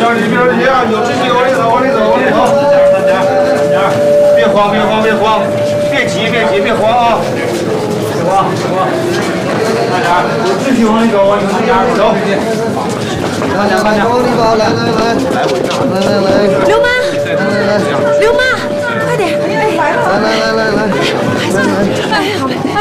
着急，别着急啊！有秩序，往里走，往里走，往里走。别慌，别慌，别慌，别急，别急，别慌啊！别慌，别慌。慢点，有秩序往里走，往里走，走。慢点，慢点。往里走，来来来，来来来。 刘妈，刘妈，快点！哎，来了！来来来来来，还算，哎，好嘞。